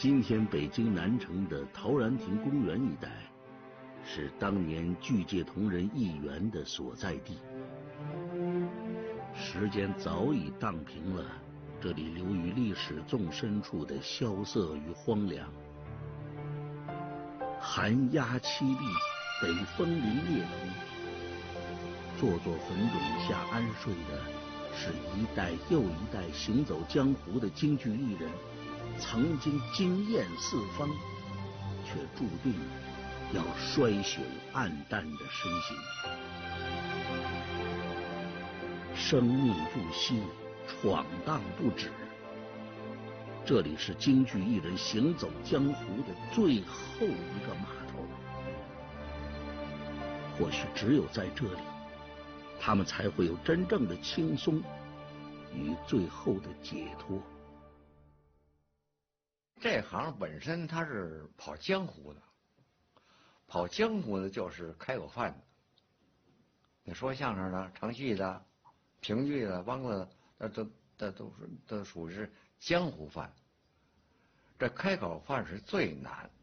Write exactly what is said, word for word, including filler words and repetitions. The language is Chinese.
今天北京南城的陶然亭公园一带，是当年巨介同仁一员的所在地。时间早已荡平了这里流于历史纵深处的萧瑟与荒凉。寒鸦凄厉，北风凛冽，座座坟冢下安睡的是一代又一代行走江湖的京剧艺人，曾经惊艳四方，却注定要衰朽暗淡的身形。生命不息，闯荡不止。这里是京剧艺人行走江湖的最后一个码头。或许只有在这里，他们才会有真正的轻松与最后的解脱。 这行本身他是跑江湖的，跑江湖的就是开口饭的。你说相声的、唱戏的、评剧的、梆子的，那都那都是都属于是江湖饭。这开口饭是最难，